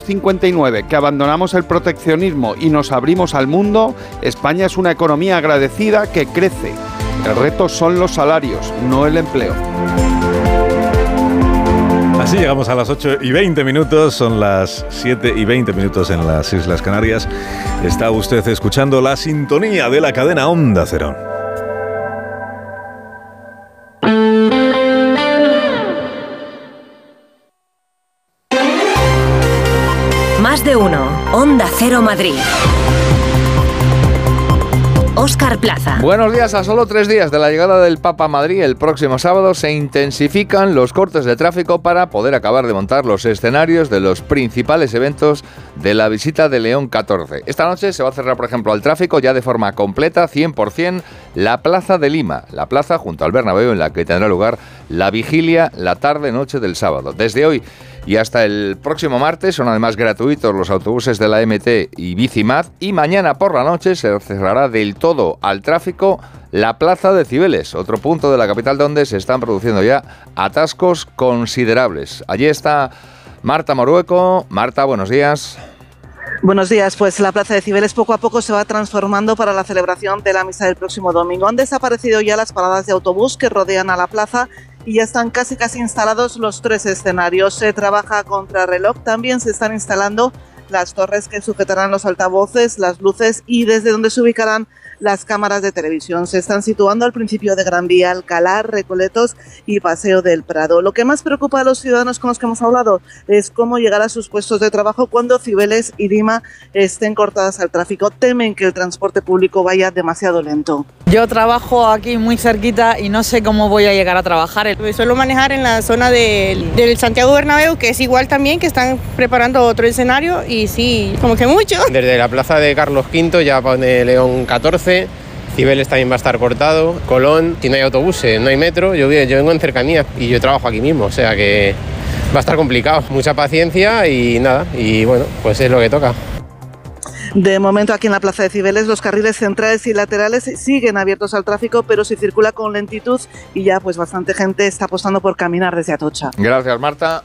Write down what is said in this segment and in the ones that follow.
59, que abandonamos el proteccionismo y nos abrimos al mundo, España es una economía agradecida que crece. El reto son los salarios, no el empleo. Así llegamos a las 8:20, son las 7:20 en las Islas Canarias. Está usted escuchando la sintonía de la cadena Onda Cero. Más de uno. Onda Cero Madrid. Óscar Plaza. Buenos días. A solo 3 días de la llegada del Papa a Madrid, el próximo sábado se intensifican los cortes de tráfico para poder acabar de montar los escenarios de los principales eventos de la visita de León XIV. Esta noche se va a cerrar, por ejemplo, al tráfico ya de forma completa, 100%, la Plaza de Lima, la plaza junto al Bernabéu en la que tendrá lugar la vigilia la tarde-noche del sábado. Desde hoy y hasta el próximo martes son además gratuitos los autobuses de la MT y Bicimad, y mañana por la noche se cerrará del todo al tráfico la Plaza de Cibeles, otro punto de la capital donde se están produciendo ya atascos considerables. Allí está Marta Morueco. Marta, buenos días. Buenos días. Pues la Plaza de Cibeles poco a poco se va transformando para la celebración de la misa del próximo domingo. Han desaparecido ya las paradas de autobús que rodean a la plaza y ya están casi instalados los 3 escenarios. Se trabaja a contrarreloj. También se están instalando las torres que sujetarán los altavoces, las luces y desde donde se ubicarán las cámaras de televisión. Se están situando al principio de Gran Vía, Alcalá, Recoletos y Paseo del Prado. Lo que más preocupa a los ciudadanos con los que hemos hablado es cómo llegar a sus puestos de trabajo cuando Cibeles y Lima estén cortadas al tráfico. Temen que el transporte público vaya demasiado lento. Yo trabajo aquí muy cerquita y no sé cómo voy a llegar a trabajar. Suelo manejar en la zona del Santiago Bernabéu, que es igual también, que están preparando otro escenario y sí, como que mucho. Desde la plaza de Carlos V ya pone León XIV, Cibeles también va a estar cortado, Colón, si no hay autobuses, no hay metro, yo vengo en cercanía y yo trabajo aquí mismo, o sea que va a estar complicado. Mucha paciencia y nada, y bueno, pues es lo que toca. De momento aquí en la Plaza de Cibeles los carriles centrales y laterales siguen abiertos al tráfico, pero se circula con lentitud y ya pues bastante gente está apostando por caminar desde Atocha. Gracias, Marta.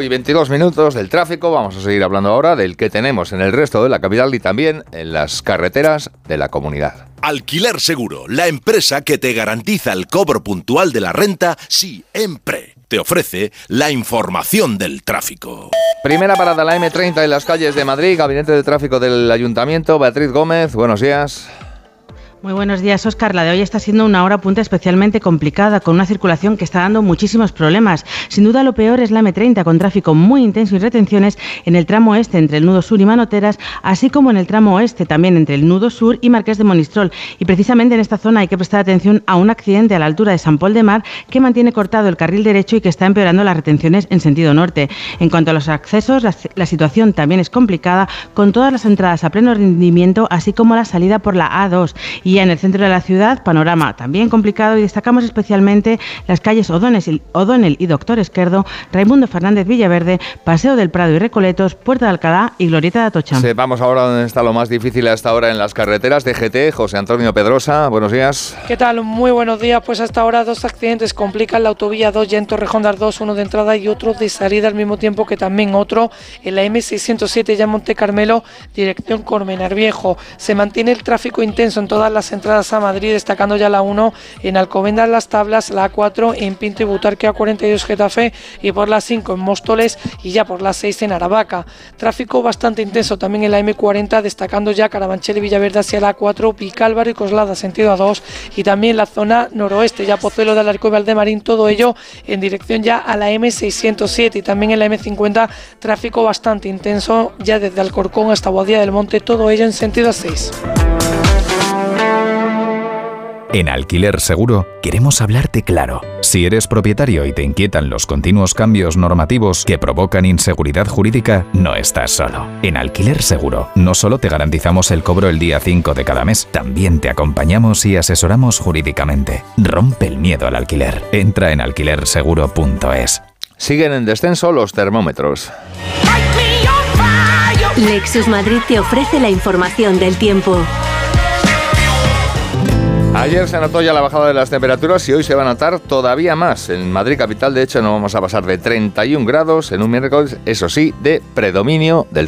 8:22 del tráfico. Vamos a seguir hablando ahora del que tenemos en el resto de la capital y también en las carreteras de la comunidad. Alquiler Seguro, la empresa que te garantiza el cobro puntual de la renta siempre. Te ofrece la información del tráfico. Primera parada, la M30 en las calles de Madrid, Gabinete de Tráfico del Ayuntamiento. Beatriz Gómez, buenos días. Muy buenos días, Óscar. La de hoy está siendo una hora punta especialmente complicada, con una circulación que está dando muchísimos problemas. Sin duda lo peor es la M30, con tráfico muy intenso y retenciones en el tramo este entre el nudo sur y Manoteras, así como en el tramo oeste también entre el nudo sur y Marqués de Monistrol. Y precisamente en esta zona hay que prestar atención a un accidente a la altura de San Pol de Mar que mantiene cortado el carril derecho y que está empeorando las retenciones en sentido norte. En cuanto a los accesos, la situación también es complicada, con todas las entradas a pleno rendimiento, así como la salida por la A2. Y en el centro de la ciudad, panorama también complicado, y destacamos especialmente las calles O'Donnell y Doctor Esquerdo, Raimundo Fernández Villaverde, Paseo del Prado y Recoletos, Puerta de Alcalá y Glorieta de Atocha. Vamos ahora donde está lo más difícil a esta hora en las carreteras. DGT, José Antonio Pedrosa, buenos días. ¿Qué tal? Muy buenos días. Pues hasta ahora 2 accidentes complican la autovía 2 ya en Torrejón de Ardoz, uno de entrada y otro de salida, al mismo tiempo que también otro en la M607 ya en Monte Carmelo, dirección Colmenar Viejo. Se mantiene el tráfico intenso en todas las entradas a Madrid, destacando ya la 1 en Alcobendas Las Tablas, la 4 en Pinto y Butarque, A42 Getafe y por la 5 en Móstoles y ya por la 6 en Aravaca. Tráfico bastante intenso también en la M40, destacando ya Carabanchel y Villaverde hacia la 4, Vicálvaro y Coslada sentido A2 y también la zona noroeste, ya Pozuelo de Alarcó y Valdemarín, todo ello en dirección ya a la M607 y también en la M50 tráfico bastante intenso ya desde Alcorcón hasta Boadilla del Monte, todo ello en sentido A6. En Alquiler Seguro queremos hablarte claro. Si eres propietario y te inquietan los continuos cambios normativos que provocan inseguridad jurídica, no estás solo. En Alquiler Seguro no solo te garantizamos el cobro el día 5 de cada mes, también te acompañamos y asesoramos jurídicamente. Rompe el miedo al alquiler. Entra en alquilerseguro.es. Siguen en descenso los termómetros. Lexus Madrid te ofrece la información del tiempo. Ayer se notó ya la bajada de las temperaturas y hoy se va a notar todavía más. En Madrid capital, de hecho, no vamos a pasar de 31 grados en un miércoles, eso sí, de predominio del sol.